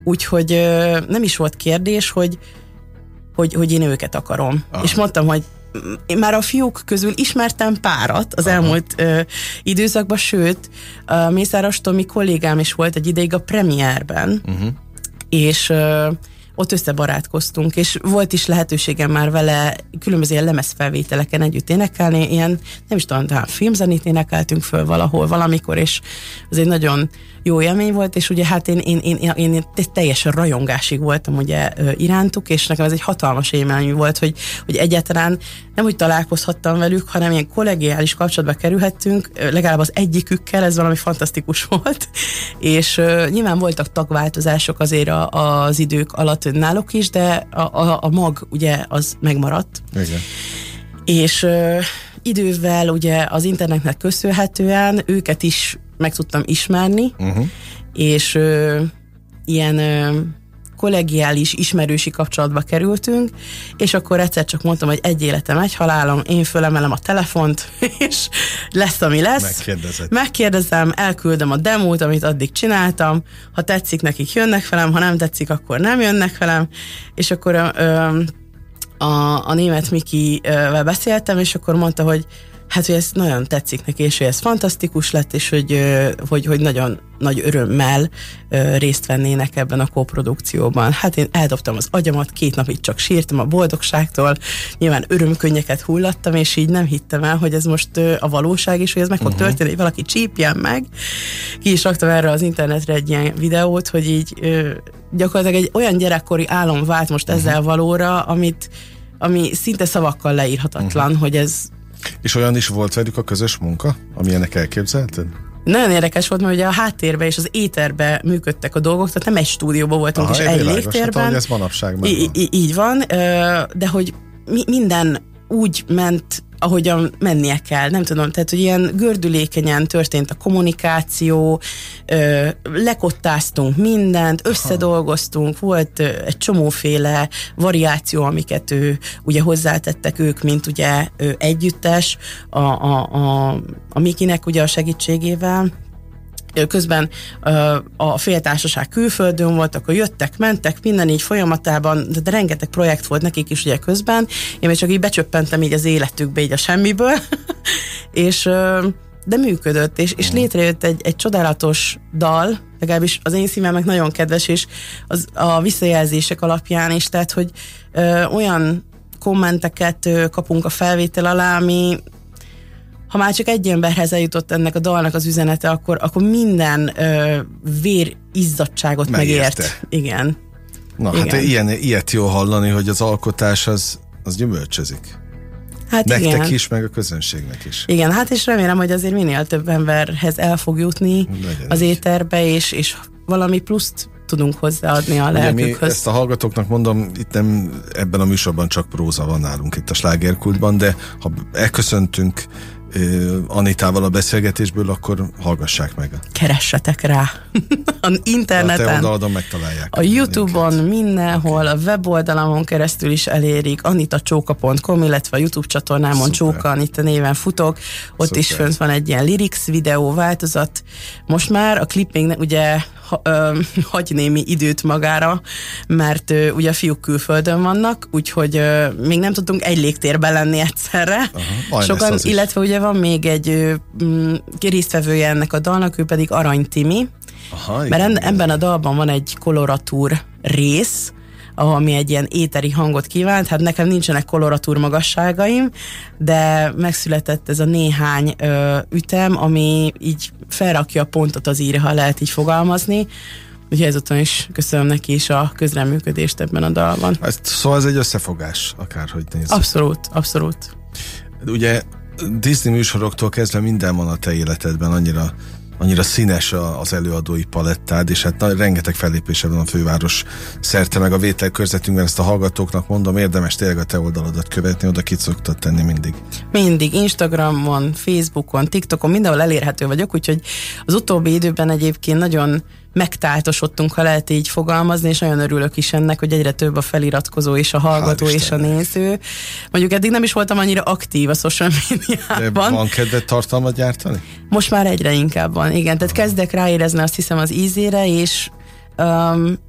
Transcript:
úgyhogy nem is volt kérdés, hogy én őket akarom. Aha. És mondtam, hogy én már a fiúk közül ismertem párat az elmúlt időszakban, sőt, Mészáros Tomi kollégám is volt egy ideig a Premierben, és ott összebarátkoztunk, és volt is lehetőségem már vele különböző ilyen lemezfelvételeken együtt énekelni, ilyen, nem is tudom, talán filmzenét énekeltünk föl valahol, valamikor, és az egy nagyon jó élmény volt, és ugye hát én teljesen rajongásig voltam ugye irántuk, és nekem ez egy hatalmas élmény volt, hogy egyáltalán nem úgy találkozhattam velük, hanem ilyen kollegiális kapcsolatba kerülhettünk, legalább az egyikükkel, ez valami fantasztikus volt, és nyilván voltak tagváltozások azért az idők alatt náluk is, de a mag ugye az megmaradt. Igen. És idővel ugye az internetnek köszönhetően őket is meg tudtam ismerni, és ilyen kollegiális, ismerősi kapcsolatba kerültünk, és akkor egyszer csak mondtam, hogy egy életem, egy halálom, én fölemelem a telefont, és lesz, ami lesz. Megkérdezem, elküldöm a demót, amit addig csináltam, ha tetszik, nekik jönnek velem, ha nem tetszik, akkor nem jönnek velem, és akkor a német Mikivel beszéltem, és akkor mondta, hogy hát, hogy ez nagyon tetszik neki, és hogy ez fantasztikus lett, és hogy nagyon nagy örömmel részt vennének ebben a koprodukcióban. Hát én eldobtam az agyamat, 2 napig csak sírtam a boldogságtól, nyilván örömkönnyeket hullattam, és így nem hittem el, hogy ez most a valóság, és hogy ez meg fog történni, hogy valaki csípjen meg. Ki is raktam erre az internetre egy ilyen videót, hogy így gyakorlatilag egy olyan gyerekkori álom vált most ezzel valóra, ami szinte szavakkal leírhatatlan, hogy ez. És olyan is volt velük a közös munka, amilyenek elképzelted? Nagyon érdekes volt, mert ugye a háttérbe és az éterbe működtek a dolgok, tehát nem egy stúdióban voltunk, és egy légtérben. Hát, ez manapság már van. Így van, de hogy minden úgy ment, ahogyan mennie kell, nem tudom, tehát, hogy ilyen gördülékenyen történt a kommunikáció, lekottáztunk mindent, összedolgoztunk, volt egy csomóféle variáció, amiket ugye hozzátettek ők, mint ugye együttes, a Mikinek ugye a segítségével. Közben a féltársaság külföldön volt, akkor jöttek, mentek, minden így folyamatában, de rengeteg projekt volt nekik is ugye közben, én még csak így becsöppentem így az életükbe, így a semmiből, és de működött, és létrejött egy csodálatos dal, legalábbis az én szívemnek nagyon kedves, és a visszajelzések alapján is, tehát, hogy olyan kommenteket kapunk a felvétel alá, ami ha már csak egy emberhez eljutott ennek a dalnak az üzenete, akkor minden vérizzadtságot megért. Igen. Na, igen. Hát ilyet jó hallani, hogy az alkotás az gyümölcsözik. Hát nektek igen. is, meg a közönségnek is. Igen, hát és remélem, hogy azért minél több emberhez el fog jutni az éterbe, és valami pluszt tudunk hozzáadni a lelkükhöz. Ezt a hallgatóknak mondom, itt nem ebben a műsorban csak próza van nálunk itt a Slágerkultban, de ha elköszöntünk Anitával a beszélgetésből, akkor hallgassák meg. Keressetek rá az interneten. A te oldaladon megtalálják. A YouTube-on, mindenhol, okay. A weboldalamon keresztül is elérik, anitacsóka.com, illetve a YouTube csatornámon Csóka Anita néven futok. Ott is fönt van egy ilyen lyrics videó változat. Most már a klip még ugye hagy némi időt magára, mert ugye a fiúk külföldön vannak, úgyhogy még nem tudtunk egy légtérben lenni egyszerre. Sokan, illetve ugye van még egy résztvevője ennek a dalnak, ő pedig Arany Timi. Mert ebben a dalban van egy koloratúr rész, ami egy ilyen éteri hangot kívánt. Hát nekem nincsenek koloratúr magasságaim, de megszületett ez a néhány ütem, ami így felrakja a pontot az írra, ha lehet így fogalmazni. Úgyhogy ezután is köszönöm neki is a közreműködést ebben a dalban. Szóval ez egy összefogás, akárhogy nézzük. Abszolút, abszolút. Ugye Disney műsoroktól kezdve minden van a te életedben, annyira színes az előadói palettád, és hát rengeteg fellépésed van a főváros szerte, meg a vételkörzetünkben, ezt a hallgatóknak mondom, érdemes tényleg a te oldaladat követni, oda kit szoktad tenni mindig. Mindig, Instagramon, Facebookon, TikTokon, mindenhol elérhető vagyok, úgyhogy az utóbbi időben egyébként nagyon megtáltosodtunk, ha lehet így fogalmazni, és nagyon örülök is ennek, hogy egyre több a feliratkozó és a hallgató és a néző. Mondjuk eddig nem is voltam annyira aktív a social médiában. De van kedved tartalmat gyártani? Most már egyre inkább van, igen. Tehát kezdek ráérezni azt hiszem az ízére, és